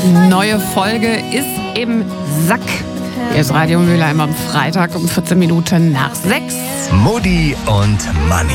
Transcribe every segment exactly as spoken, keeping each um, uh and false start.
Neue Folge ist im Sack. Hier ist Radio Mülheim am Freitag um vierzehn Minuten nach sechs. Mutti und Manni.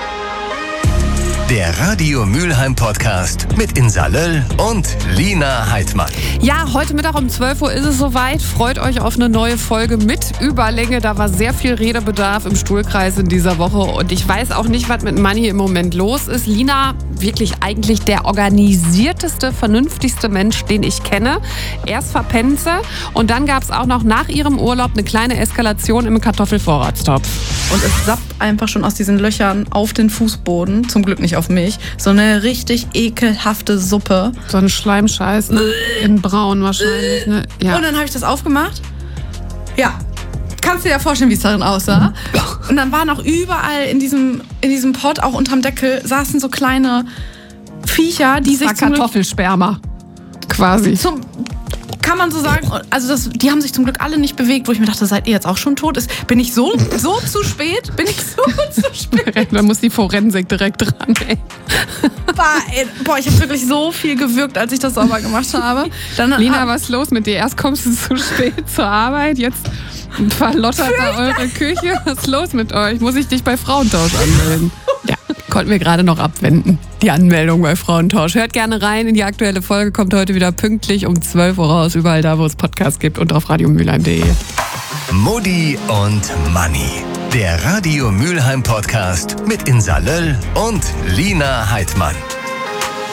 Der Radio Mülheim Podcast mit Insa Löll und Lina Heidmann. Ja, heute Mittag um zwölf Uhr ist es soweit. Freut euch auf eine neue Folge mit Überlänge. Da war sehr viel Redebedarf im Stuhlkreis in dieser Woche. Und ich weiß auch nicht, was mit Manni im Moment los ist. Lina, wirklich eigentlich der organisierteste, vernünftigste Mensch, den ich kenne. Erst verpennt sie und dann gab es auch noch nach ihrem Urlaub eine kleine Eskalation im Kartoffelvorratstopf. Und es sappt einfach schon aus diesen Löchern auf den Fußboden, zum Glück nicht auf mich, so eine richtig ekelhafte Suppe. So ein Schleimscheiß, ne? In braun wahrscheinlich. Ne? Ja. Und dann habe ich das aufgemacht. Ja, kannst dir ja vorstellen, wie es darin aussah. Und dann waren auch überall in diesem, in diesem Pott, auch unterm Deckel, saßen so kleine Viecher, die das sich war zum Kartoffelsperma, quasi. Zum, kann man so sagen, also das, die haben sich zum Glück alle nicht bewegt, wo ich mir dachte, seid ihr jetzt auch schon tot? Ist, bin ich so, so zu spät? Bin ich so zu spät? Da muss die Forensik direkt dran, ey. Boah, ey, boah ich habe wirklich so viel gewürgt, als ich das sauber gemacht habe. Dann, Lina, was ist los mit dir? Erst kommst du zu spät zur Arbeit, jetzt verlottert da eure Küche. Was ist los mit euch? Muss ich dich bei Frauentausch anmelden? Ja, konnten wir gerade noch abwenden. Die Anmeldung bei Frauentausch. Hört gerne rein in die aktuelle Folge. Kommt heute wieder pünktlich um zwölf Uhr raus. Überall da, wo es Podcasts gibt und auf radio mülheim punkt de. Mutti und Manni. Der Radio Mülheim Podcast mit Insa Löll und Lina Heidmann.